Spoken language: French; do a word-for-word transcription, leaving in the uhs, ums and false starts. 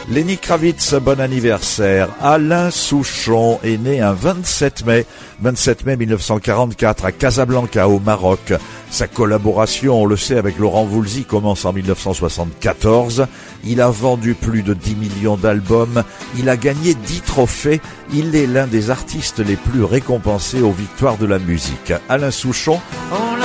Lenny Kravitz, bon anniversaire. Alain Souchon est né un vingt-sept mai mille neuf cent quarante-quatre à Casablanca au Maroc. Sa collaboration, on le sait, avec Laurent Voulzy commence en mille neuf cent soixante-quatorze. Il a vendu plus de dix millions d'albums. Il a gagné dix trophées. Il est l'un des artistes les plus récompensés aux victoires de la musique. Alain Souchon.